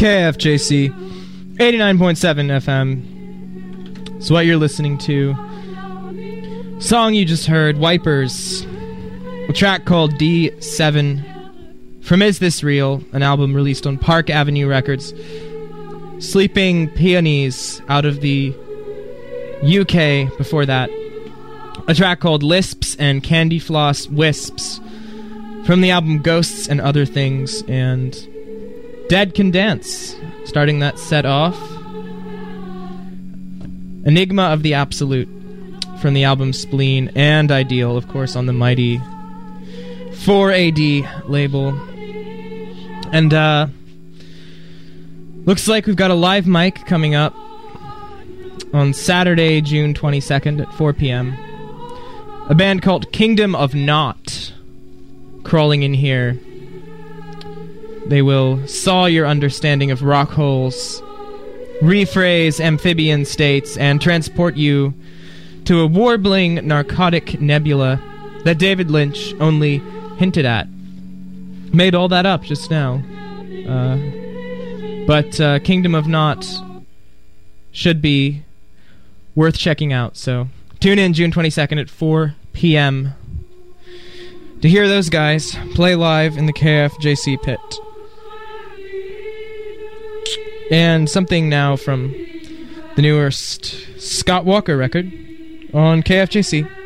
KFJC 89.7 FM. It's what you're listening to. Song you just heard, Wipers. A track called D7 from Is This Real, an album released on Park Avenue Records. Sleeping Peonies out of the UK before that. A track called Lisps and Candy Floss Wisps from the album Ghosts and Other Things, and Dead Can Dance starting that set off. Enigma of the Absolute from the album Spleen, and Ideal, of course, on the mighty 4AD label. And looks like we've got a live mic coming up on Saturday, June 22nd at 4 p.m. A band called Kingdom of Naught crawling in here. They will saw your understanding of rock holes, rephrase amphibian states, and transport you to a warbling narcotic nebula that David Lynch only hinted at. Made all that up just now. But Kingdom of Naught should be worth checking out. So tune in June 22nd at 4 p.m. to hear those guys play live in the KFJC pit. And something now from the newest Scott Walker record on KFJC.